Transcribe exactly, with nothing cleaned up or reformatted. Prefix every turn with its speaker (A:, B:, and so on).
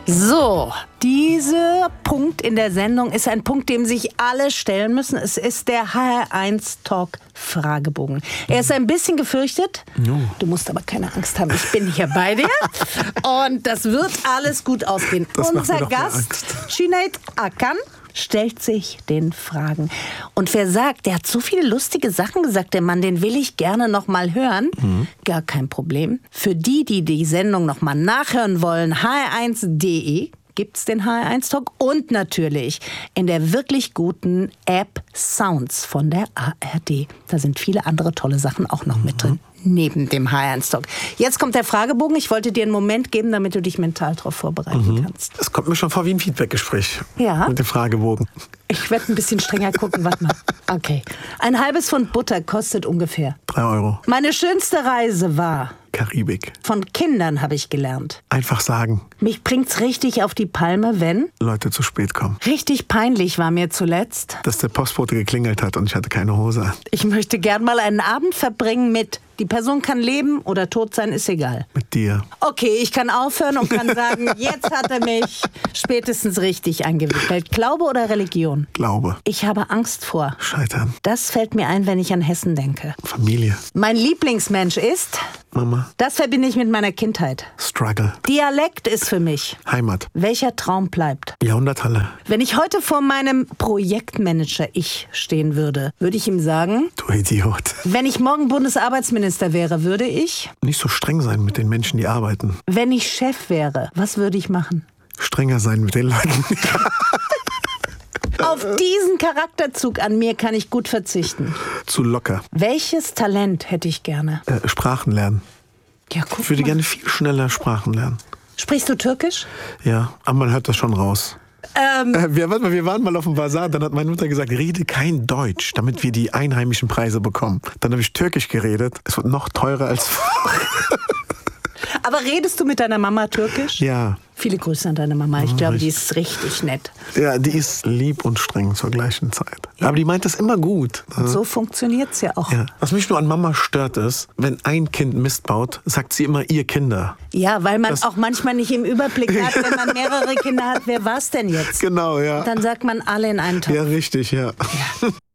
A: So, dieser Punkt in der Sendung ist ein Punkt, dem sich alle stellen müssen. Es ist der H R eins Talk Fragebogen. Er ist ein bisschen gefürchtet. No. Du musst aber keine Angst haben, ich bin hier bei dir. Und das wird alles gut ausgehen.
B: Das
A: Unser Gast, Cüneyt Akkan, stellt sich den Fragen. Und wer sagt, der hat so viele lustige Sachen gesagt, der Mann, den will ich gerne noch mal hören. Mhm. Gar kein Problem. Für die, die die Sendung noch mal nachhören wollen, h r eins punkt d e gibt's den H R eins Talk und natürlich in der wirklich guten App Sounds von der A R D. Da sind viele andere tolle Sachen auch noch mhm. mit drin, neben dem H R eins Talk. Jetzt kommt der Fragebogen. Ich wollte dir einen Moment geben, damit du dich mental darauf vorbereiten mhm. kannst.
B: Das kommt mir schon vor wie ein Feedbackgespräch.
A: Ja.
B: Mit dem Fragebogen.
A: Ich werde ein bisschen strenger gucken. Warte mal. Okay. Ein halbes Pfund Butter kostet ungefähr
B: Drei Euro.
A: Meine schönste Reise war
B: Karibik.
A: Von Kindern habe ich gelernt.
B: Einfach sagen.
A: Mich bringt's richtig auf die Palme, wenn
B: Leute zu spät kommen.
A: Richtig peinlich war mir zuletzt,
B: dass der Postbote geklingelt hat und ich hatte keine Hose an.
A: Ich möchte gern mal einen Abend verbringen mit die Person kann leben oder tot sein, ist egal.
B: Mit dir.
A: Okay, ich kann aufhören und kann sagen, jetzt hat er mich spätestens richtig angewickelt. Glaube oder Religion?
B: Glaube.
A: Ich habe Angst vor
B: Scheitern.
A: Das fällt mir ein, wenn ich an Hessen denke.
B: Familie.
A: Mein Lieblingsmensch ist
B: Mama.
A: Das verbinde ich mit meiner Kindheit.
B: Struggle.
A: Dialekt ist für mich
B: Heimat.
A: Welcher Traum bleibt?
B: Jahrhunderthalle.
A: Wenn ich heute vor meinem Projektmanager ich stehen würde, würde ich ihm sagen,
B: du Idiot.
A: Wenn ich morgen Bundesarbeitsminister wäre, würde ich
B: nicht so streng sein mit den Menschen, die arbeiten.
A: Wenn ich Chef wäre, was würde ich machen?
B: Strenger sein mit den Leuten.
A: Auf diesen Charakterzug an mir kann ich gut verzichten.
B: Zu locker.
A: Welches Talent hätte ich gerne?
B: Äh, Sprachen lernen.
A: Ja, guck
B: ich würde
A: mal.
B: gerne viel schneller Sprachen lernen.
A: Sprichst du Türkisch?
B: Ja, aber man hört das schon raus.
A: Ähm,
B: äh, wir, warte mal, wir waren mal auf dem Basar, dann hat meine Mutter gesagt, rede kein Deutsch, damit wir die einheimischen Preise bekommen. Dann habe ich Türkisch geredet. Es wird noch teurer als
A: Aber redest du mit deiner Mama Türkisch?
B: Ja.
A: Viele Grüße an deine Mama. Ich glaube, die ist richtig nett.
B: Ja, die ist lieb und streng zur gleichen Zeit. Ja. Aber die meint das immer gut.
A: Und so funktioniert's ja auch.
B: Ja. Was mich nur an Mama stört ist, wenn ein Kind Mist baut, sagt sie immer ihr Kinder.
A: Ja, weil man
B: das
A: auch manchmal nicht im Überblick hat, wenn man mehrere Kinder hat. Wer war's denn jetzt?
B: Genau, ja.
A: Dann sagt man alle in einen Topf.
B: Ja, richtig, ja.
A: ja.